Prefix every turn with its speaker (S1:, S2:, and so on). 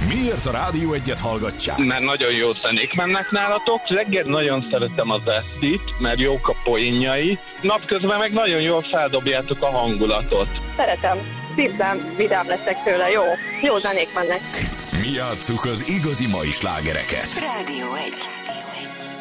S1: Miért a Rádió 1-et hallgatják?
S2: Mert nagyon jó zenék mennek nálatok. Reggel nagyon szeretem az Estit, mert jók a poénjai. Napközben meg nagyon jól feldobjátok a hangulatot.
S3: Szeretem. Szívem, vidám leszek tőle. Jó zenék mennek.
S1: Mi játsszuk az igazi mai slágereket.
S4: Rádió 1.